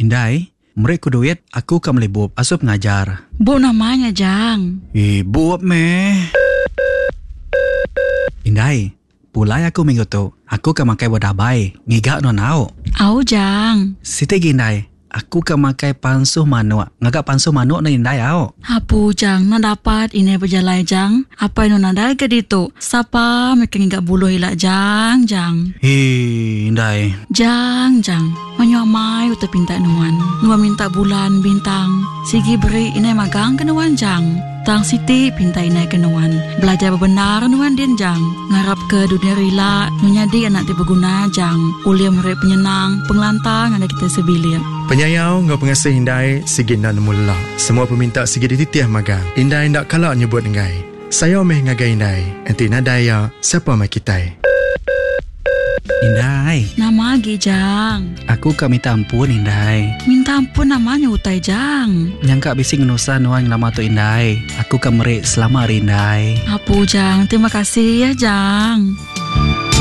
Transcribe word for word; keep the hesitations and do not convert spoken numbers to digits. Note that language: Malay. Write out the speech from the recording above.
Indai, mereka duit, aku kan boleh buat asup ngajar. Bu namanya, Jang. Eh, buat meh. Indai, pulai aku minggu tu, aku kan makai wadabai, ngigak no nao. Au, Jang. Siti Indai, aku kan makai pansuh manuk, ngagak pansuh manuk na Indai au. Apu, Jang, na dapat ini berjalai, Jang. Apa yang nadai ke ditu? Sapa mereka ngigak buluh hilak, Jang, Jang. Hei, Indai. Jang, Jang. Menyamai uta pinta nuan. Nuan minta bulan bintang. Sigi beri inai magang ke nuan, Jang. Tang Siti pinta inai ke nuan. Belajar benar nuan din, Jang. Ngarap ke dunia rila. Nunyadi anak ti berguna, Jang. Ulia mereka penyenang. Pengelantang ada kita sebilir. Penyayau ngau pengasih Indai sigi nak mula. Semua peminta sigi dititiah magang. Indai ndak kalak nyebut ngai. Saya meh ngagai Indai. Enti nadaya siapa mai kitai. Indai, Nama lagi, Jang. aku kan minta ampun Indai. Minta ampun namanya utai, Jang. Nyangka bising nusa nuan lama tu Indai. Aku kan merik selama hari Indai. Apu, Jang. Terima kasih ya, Jang.